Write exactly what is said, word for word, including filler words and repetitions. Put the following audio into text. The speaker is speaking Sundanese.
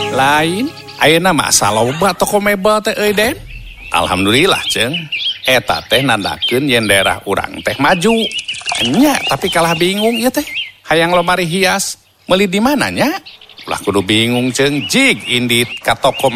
Lain, ayeuna mah asa loba toko mebel teh euy Den. Alhamdulillah ceung. Eta teh nandakeun yen daerah urang teh maju. Nya, tapi kalah bingung ieu teh. Hayang lomari hias, meuli di mana nya? Ulah kudu bingung ceung jig indit ka toko